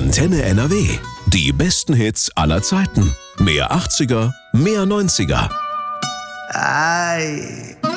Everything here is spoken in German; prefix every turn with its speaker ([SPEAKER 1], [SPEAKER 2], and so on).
[SPEAKER 1] Antenne NRW. Die besten Hits aller Zeiten. Mehr 80er, mehr 90er.
[SPEAKER 2] Ei.